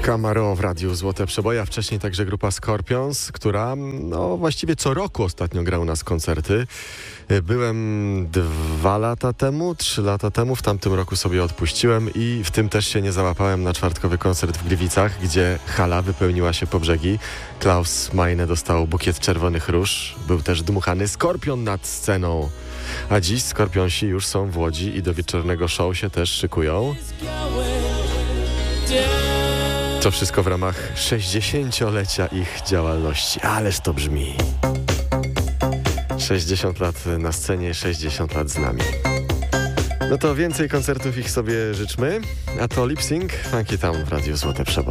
Camaro w Radiu Złote Przeboje, a wcześniej także grupa Scorpions, która właściwie co roku ostatnio grał u nas koncerty. Byłem 2 lata temu, 3 lata temu, w tamtym roku sobie odpuściłem i w tym też się nie załapałem na czwartkowy koncert w Gliwicach, gdzie hala wypełniła się po brzegi. Klaus Meine dostał bukiet czerwonych róż, był też dmuchany skorpion nad sceną. A dziś Skorpionsi już są w Łodzi i do wieczornego show się też szykują. To wszystko w ramach 60-lecia ich działalności. Ależ to brzmi. 60 lat na scenie, 60 lat z nami. No to więcej koncertów ich sobie życzmy. A to Lip Sync, Funky Town w Radiu Złote Przeboje.